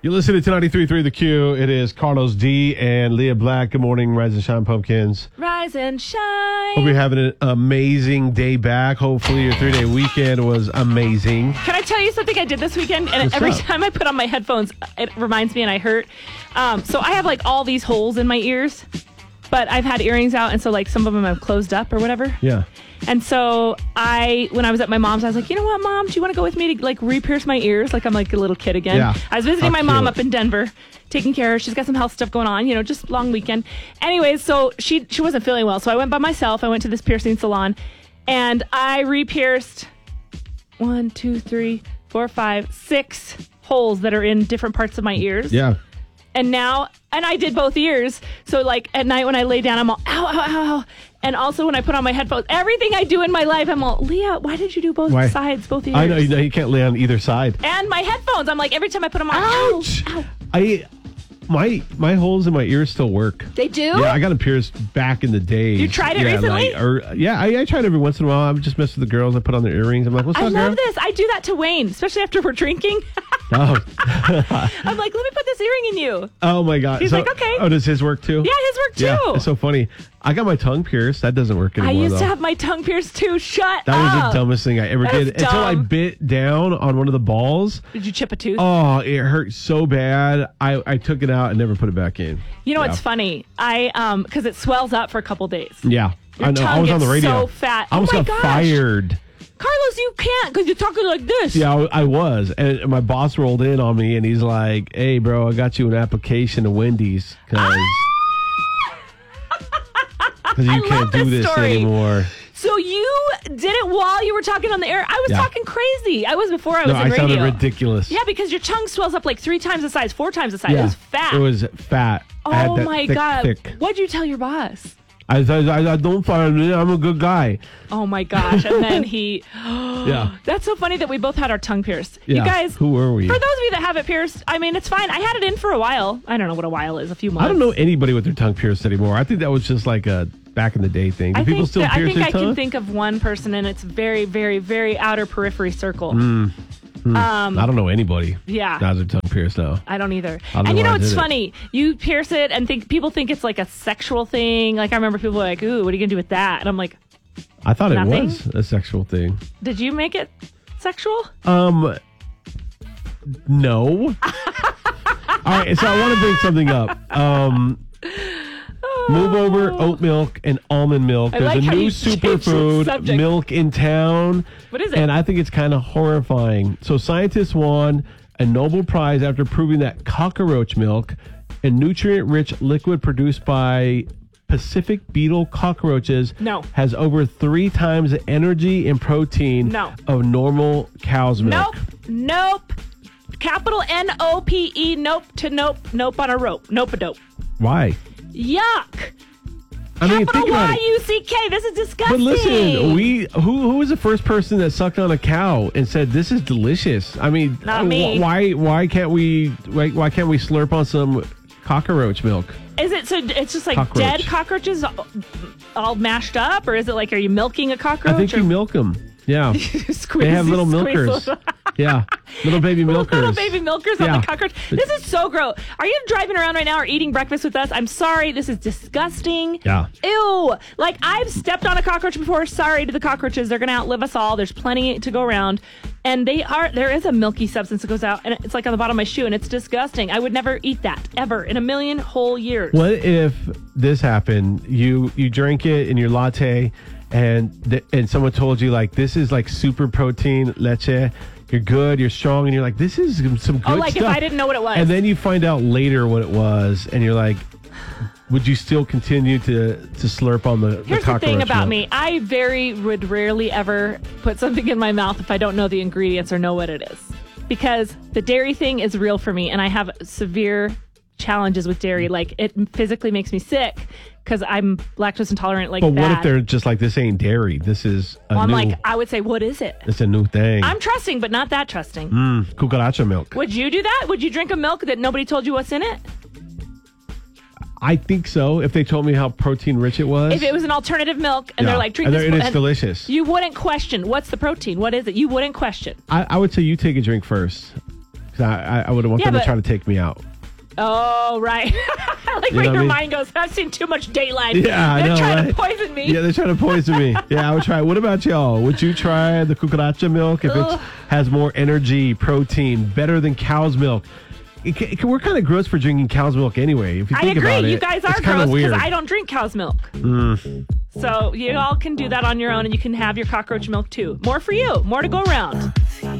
You're listening to 93.3 The Q. It is Carlos D. and Leah Black. Good morning, Rise and Shine Pumpkins. Rise and shine. Hope you're having an amazing day back. Hopefully your 3-day weekend was amazing. Can I tell you something I did this weekend? And What's every up? time I put on my headphones, it reminds me and I hurt. So I have like all these holes in my ears, but I've had earrings out. And so like some of them have closed up or whatever. Yeah. And so when I was at my mom's, I was like, you know what, Mom, do you want to go with me to like re-pierce my ears? Like I'm like a little kid again. Yeah. I was visiting How my mom cute. up in Denver, taking care of her. She's got some health stuff going on, just long weekend. Anyways, so she wasn't feeling well. So I went by myself. I went to this piercing salon and I re-pierced 1, 2, 3, 4, 5, 6 holes that are in different parts of my ears. Yeah. And I did both ears. So like at night when I lay down, I'm all, ow, ow, ow. And also when I put on my headphones, everything I do in my life, I'm all, Leah, why did you do both sides, both ears? I know you can't lay on either side. And my headphones, I'm like, every time I put them on, Ouch! ow, ow. My holes in my ears still work. They do? Yeah, I got them pierced back in the day. You tried it recently? I tried every once in a while. I would just mess with the girls. I put on their earrings. I'm like, what's I up, girl? love this. I do that to Wayne, especially after we're drinking. Oh. I'm like, let me put this earring in you. Oh my God. He's like, okay. Oh, does his work too? Yeah, his work too. Yeah, it's so funny. I got my tongue pierced. That doesn't work anymore. I used though. to have my tongue pierced too. Shut That up. was the dumbest thing I ever That did is until I dumb. bit down on one of the balls. Did you chip a tooth? Oh, it hurt so bad. I took it out and never put it back in. You know Yeah. what's funny? Because it swells up for a couple days. Yeah. Your I know. I tongue was on the gets radio. so fat. I almost Oh my got gosh. fired. Carlos, you can't because you're talking like this. Yeah, I was. And my boss rolled in on me and he's like, hey, bro, I got you an application to Wendy's because you I can't love do this this story. anymore. So you did it while you were talking on the air. I was Yeah. talking crazy. I was before I was No, in I radio. sounded ridiculous. Yeah, because your tongue swells up like 3 times the size, 4 times the size. Yeah. It was fat. It was fat. I had Oh that my thick, God. thick. What'd you tell your boss? I don't fire me. I'm a good guy. Oh my gosh. And then he. Yeah. That's so funny that we both had our tongue pierced. Yeah. You guys. Who were we? For those of you that have it pierced, I mean, it's fine. I had it in for a while. I don't know what a while is, a few months. I don't know anybody with their tongue pierced anymore. I think that was just like a back in the day thing. Do people still I pierce think their I tongue? can think of one person, and it's very, very, very outer periphery circle. I don't know anybody. Yeah. That has their tongue pierced now. I don't either. I don't And know you know why I what's did it. funny? You pierce it and people think it's like a sexual thing. Like I remember people were like, "Ooh, what are you gonna do with that?" And I'm like, I thought Nothing? it was a sexual thing. "Did you make it sexual?" No. All right, so I want to bring something up. Move over oat milk and almond milk. I There's like a how new you changed the superfood subject. milk in town. What is it? And I think it's kind of horrifying. So scientists won a Nobel Prize after proving that cockroach milk, a nutrient-rich liquid produced by Pacific beetle cockroaches, No. has over 3 times the energy and protein No. of normal cow's milk. Nope. Capital NOPE. Nope to nope. Nope on a rope. Nope-a-dope. Why? Yuck. I mean, Capital think about it. Y-U-C-K. This is disgusting. But listen, who was the first person that sucked on a cow and said this is delicious? I mean, Not me. Why can't we slurp on some cockroach milk? Is it so? It's just like Cockroach. dead cockroaches all mashed up, or is it like are you milking a cockroach? I think you or milk them. Yeah, squeeze, they have little squeeze milkers. little- Yeah, little baby milkers. Little baby milkers on Yeah. the cockroach. This is so gross. Are you driving around right now or eating breakfast with us? I'm sorry. This is disgusting. Yeah. Ew. Like, I've stepped on a cockroach before. Sorry to the cockroaches. They're going to outlive us all. There's plenty to go around. And there is a milky substance that goes out, and it's like on the bottom of my shoe, and it's disgusting. I would never eat that, ever, in a million whole years. What if this happened? You drink it in your latte, and someone told you like this is like super protein leche. You're good, you're strong, and you're like, this is some good Oh, like stuff. if I didn't know what it was. And then you find out later what it was, and you're like, would you still continue to slurp on the Here's the cockroach thing about milk? me. I would rarely ever put something in my mouth if I don't know the ingredients or know what it is. Because the dairy thing is real for me, and I have severe challenges with dairy. Like, it physically makes me sick because I'm lactose intolerant like But that. what if they're just like, this ain't dairy? This is a Well, I'm new, like, I would say, what is it? it's a new thing. I'm trusting, but not that trusting. Cucaracha milk. Would you do that? Would you drink a milk that nobody told you what's in it? I think so. If they told me how protein rich it was. If it was an alternative milk and Yeah. they're like, drink And this. it's and delicious. You wouldn't question, what's the protein? What is it? You wouldn't question. I would say you take a drink first. Because I would want them to try to take me out. Oh, right. I like where your mind goes, I've seen too much Dateline. Yeah, I know, They're trying to poison me. Yeah, they're trying to poison me. Yeah, I would try. What about y'all? Would you try the cucaracha milk if it has more energy, protein, better than cow's milk? We're kind of gross for drinking cow's milk anyway. If you think about it, you guys are gross because I don't drink cow's milk. So you all can do that on your own, and you can have your cockroach milk too. More for you. More to go around.